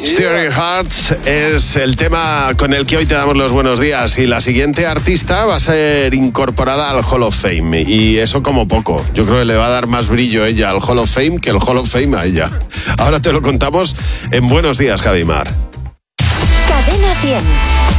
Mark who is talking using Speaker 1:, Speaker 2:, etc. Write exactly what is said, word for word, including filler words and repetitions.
Speaker 1: Steering Hearts es el tema con el que hoy te damos los buenos días. Y la siguiente artista va a ser incorporada al Hall of Fame. Y eso como poco. Yo creo que le va a dar más brillo ella al Hall of Fame que el Hall of Fame a ella. Ahora te lo contamos en Buenos Días, Javimar.
Speaker 2: Cadena cien.